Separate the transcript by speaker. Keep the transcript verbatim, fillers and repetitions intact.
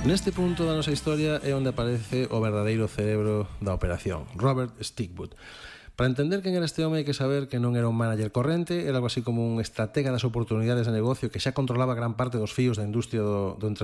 Speaker 1: Neste punto da nosa historia é onde aparece o verdadeiro cerebro da operación, Robert Stigwood. Para entender quen era este home hai que saber que non era un manager corrente, era algo así como un estratega das oportunidades de negocio que xa controlaba gran parte dos fíos da industria do, do entretenimento